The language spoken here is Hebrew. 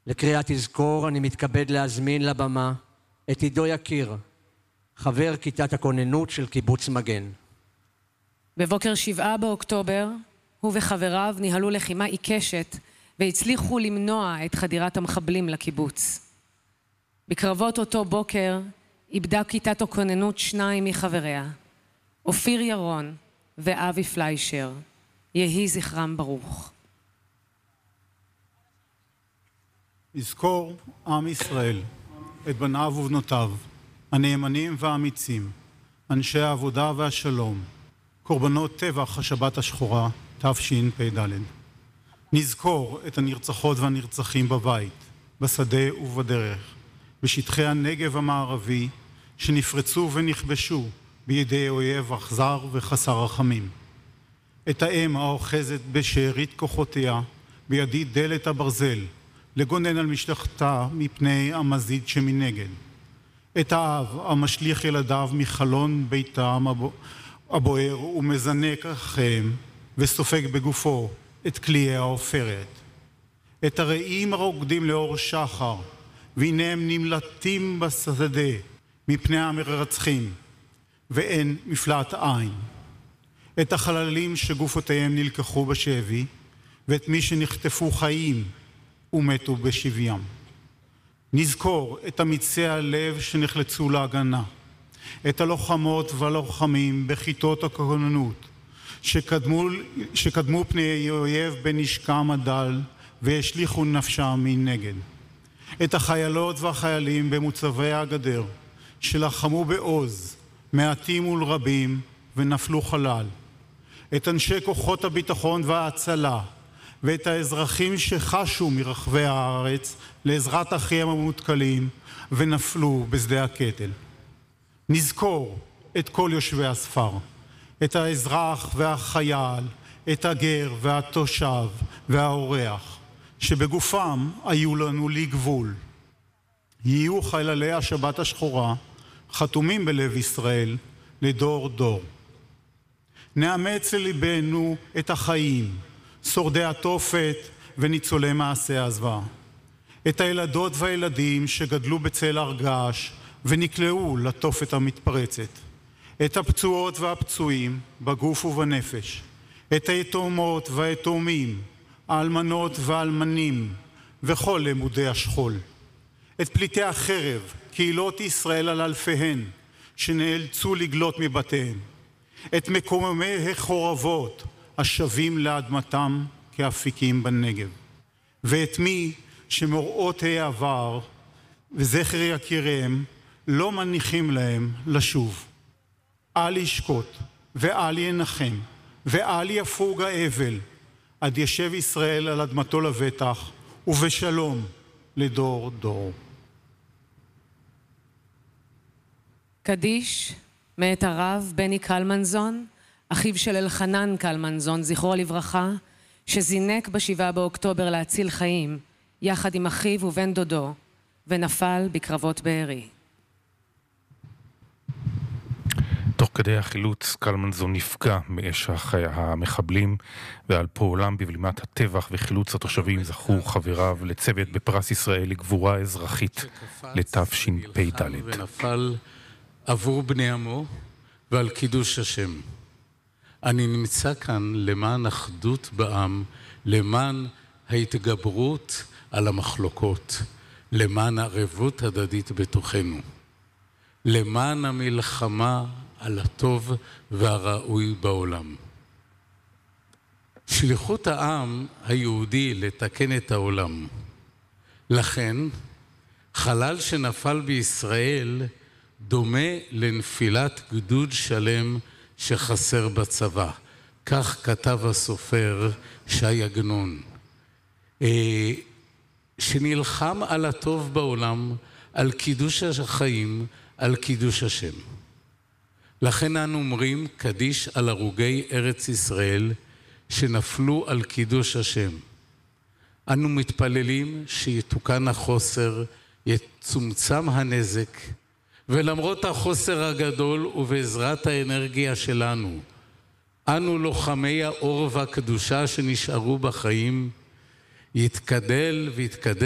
לקריאת תזכור אני מתכבד להזמין לבמה את עידו יקיר, חבר כיתת הכוננות של קיבוץ מגן. בבוקר 7 באוקטובר הוא וחבריו ניהלו לחימה עיקשת והצליחו למנוע את חדירת המחבלים לקיבוץ. בקרבות אותו בוקר איבדה כיתת הכוננות 2 מחבריה, אופיר ירון ואבי פליישר. יהי זכרם ברוך. יזכור עם ישראל את בניו ובנותיו, הנאמנים והאמיצים, אנשי העבודה והשלום, קורבנות טבח השבת השחורה תשפ"ד. נזכור את הנרצחות והנרצחים בבית, בשדה ובדרך, בשטחי הנגב המערבי שנפרצו ונכבשו בידי אויב אכזר וחסר רחמים. את האם האוחזת בשארית כוחותיה בידי דלת הברזל לגונן על משלחתה מפני המזיד שמנגד. את האב המשליך ילדיו מחלון ביתם הבוער ומזנק אחריהם וסופג בגופו את קליעי העופרת. את הרעים הרוקדים לאור שחר והנה הם נמלטים בשדה מפני המרצחים ואין מפלט עין. את החללים שגופותיהם נלקחו בשבי ואת מי שנחטפו חיים ומתו בשביים. נזכור את אמיצי הלב שנחלצו להגנה, את הלוחמות והלוחמים בכיתות הכוננות שקדמו פני אויב בנשקם הדל והשליכו נפשם מנגד, את החיילות והחיילים במוצבי הגדר שלחמו בעוז מעטים מול רבים ונפלו חלל, את אנשי כוחות הביטחון וההצלה ואת האזרחים שחשו מרחבי הארץ לעזרת אחיהם המותקלים ונפלו בשדה הקטל. נזכור את כל יושבי הספר, את האזרח והחייל, את הגר והתושב והאורח, שבגופם היו לנו לגבול. יהיו חיילי השבת השחורה חתומים בלב ישראל לדור דור. נאמץ לליבנו את החיים, שורדי התופת וניצולי מעשי הזוועה. את הילדות והילדים שגדלו בצל הרגש ונקלעו לתופת המתפרצת. את הפצועות והפצועים בגוף ובנפש. את היתומות והיתומים, האלמנות והאלמנים וכל למודי השכול. את פליטי החרב, קהילות ישראל על אלפיהן שנאלצו לגלות מבתיהם. את מקוממי החורבות השבים לאדמתם כאפיקים בנגב. ואת מי שמוראות העבר וזכר יקיריהם לא מניחים להם לשוב. אל ישקוט ואל ינחם ואל יפוג האבל עד ישב ישראל על אדמתו לבטח ובשלום לדור דור. קדיש מאת הרב בני קלמנזון, אחיו של אלחנן קלמנזון, זכרו לברכה, שזינק ב7 באוקטובר להציל חיים, יחד עם אחיו ובן דודו, ונפל בקרבות בארי. תוך כדי החילוץ, קלמנזון נפגע מאש המחבלים, ועל פועלם בבלימת הטבח וחילוץ התושבים זכו חבריו לצוות בפרס ישראל לגבורה אזרחית לתשפ"ד. ונפל עבור בני עמו ועל קידוש השם. אני נמצא כאן למען אחדות בעם, למען ההתגברות על המחלוקות, למען ערבות הדדית בתוכנו, למען המלחמה על הטוב והראוי בעולם. שליחות העם היהודי לתקן את העולם. לכן, חלל שנפל בישראל דומה לנפילת גדוד שלם שחסר בצבא. כך כתב הסופר שי עגנון. שנלחם על הטוב בעולם, על קידוש החיים, על קידוש השם. לכן אנו אומרים קדיש על הרוגי ארץ ישראל שנפלו על קידוש השם. אנו מתפללים שיתוקן החוסר, יצומצם הנזק, ולמרות החוסר הגדול ובעזרת האנרגיה שלנו, אנו לוחמי האור והקדושה שנשארו בחיים, יתקדל ויתקדל